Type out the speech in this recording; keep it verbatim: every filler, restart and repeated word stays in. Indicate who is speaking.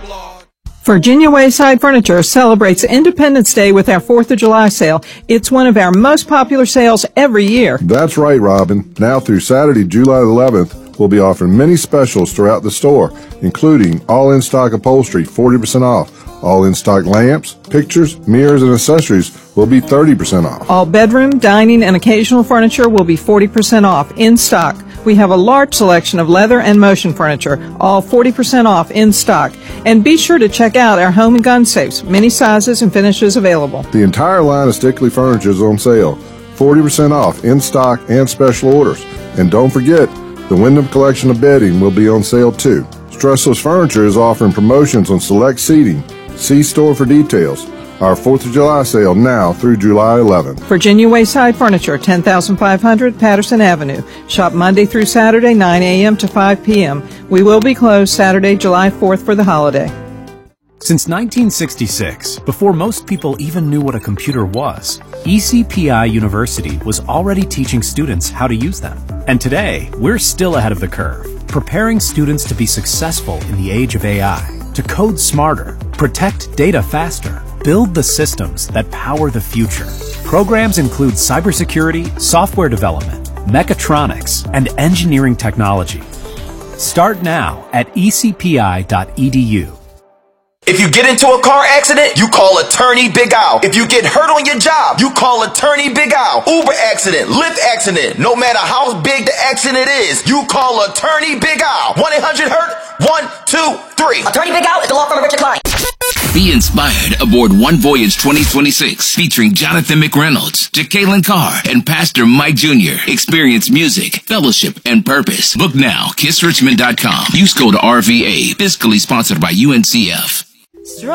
Speaker 1: Virginia Wayside Furniture celebrates Independence Day with our fourth of July sale. It's one of our most popular sales every year.
Speaker 2: That's right, Robin. Now through Saturday, July eleventh, we'll be offering many specials throughout the store, including all in-stock upholstery, forty percent off. All in-stock lamps, pictures, mirrors, and accessories will be thirty percent off.
Speaker 1: All bedroom, dining, and occasional furniture will be forty percent off in stock. We have a large selection of leather and motion furniture, all forty percent off in stock. And be sure to check out our home and gun safes, many sizes and finishes available.
Speaker 2: The entire line of Stickley furniture is on sale, forty percent off in stock and special orders. And don't forget, the Wyndham collection of bedding will be on sale too. Stressless Furniture is offering promotions on select seating. See store for details. Our fourth of July sale now through July eleventh.
Speaker 1: Virginia Wayside Furniture, ten thousand five hundred Patterson Avenue. Shop Monday through Saturday, nine a.m. to five p.m. We will be closed Saturday, July fourth for the holiday.
Speaker 3: Since nineteen sixty-six, before most people even knew what a computer was, E C P I University was already teaching students how to use them. And today, we're still ahead of the curve, preparing students to be successful in the age of A I. To code smarter, protect data faster, build the systems that power the future. Programs include cybersecurity, software development, mechatronics, and engineering technology. Start now at e c p i dot e d u.
Speaker 4: If you get into a car accident, you call Attorney Big Al. If you get hurt on your job, you call Attorney Big Al. Uber accident, Lyft accident, no matter how big the accident is, you call Attorney Big Al. one eight hundred hurt, one two three.
Speaker 5: Attorney Big Al is the law firm of Richard Klein.
Speaker 6: Be inspired aboard One Voyage twenty twenty-six, featuring Jonathan McReynolds, Jacqueline Carr, and Pastor Mike Junior Experience music, fellowship, and purpose. Book now, kiss richmond dot com. Use code R V A, fiscally sponsored by U N C F.